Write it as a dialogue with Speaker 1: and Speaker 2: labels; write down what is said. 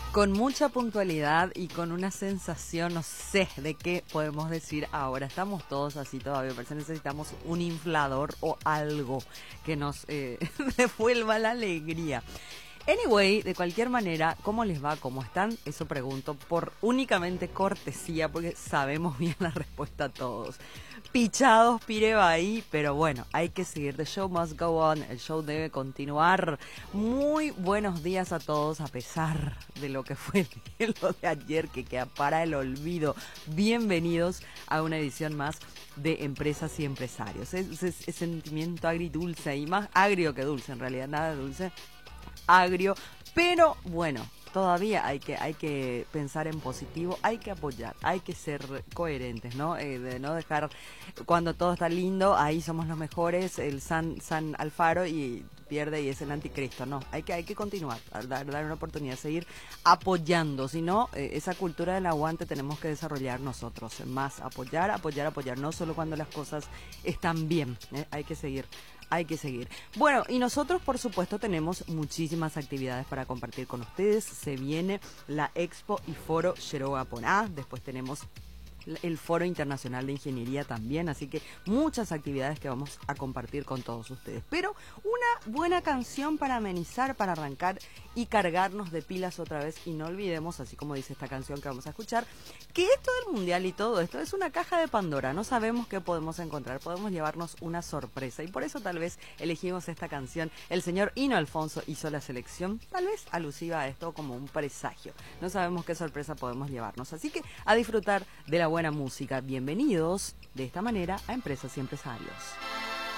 Speaker 1: Con mucha puntualidad y con una sensación, no sé de qué podemos decir ahora. Estamos todos así todavía, parece que necesitamos un inflador o algo que nos devuelva la alegría. Anyway, de cualquier manera, ¿cómo les va? ¿Cómo están? Eso pregunto por únicamente cortesía, porque sabemos bien la respuesta a todos. Pichados, pireba ahí, pero bueno, hay que seguir. The show must go on, el show debe continuar. Muy buenos días a todos, a pesar de lo que fue lo de ayer, que queda para el olvido. Bienvenidos a una edición más de Empresas y Empresarios. Es sentimiento agridulce, y más agrio que dulce, en realidad, nada de dulce. Agrio, pero bueno, todavía hay que pensar en positivo, hay que apoyar, hay que ser coherentes, ¿no? De no dejar, cuando todo está lindo, ahí somos los mejores, el San Alfaro y pierde y es el anticristo, no, hay que continuar, dar una oportunidad, seguir apoyando, si no, esa cultura del aguante tenemos que desarrollar nosotros, más apoyar, no solo cuando las cosas están bien, hay que seguir. Bueno, y nosotros, por supuesto, tenemos muchísimas actividades para compartir con ustedes. Se viene la Expo y Foro Yeroa Poná. Después tenemos el Foro Internacional de Ingeniería también, así que muchas actividades que vamos a compartir con todos ustedes. Pero una buena canción para amenizar, para arrancar y cargarnos de pilas otra vez. Y no olvidemos, así como dice esta canción que vamos a escuchar, que esto del mundial y todo esto es una caja de Pandora. No sabemos qué podemos encontrar, podemos llevarnos una sorpresa. Y por eso tal vez elegimos esta canción. El señor Hino Alfonso hizo la selección, tal vez alusiva a esto como un presagio. No sabemos qué sorpresa podemos llevarnos. Así que a disfrutar de la buena música. Bienvenidos de esta manera a Empresas y Empresarios.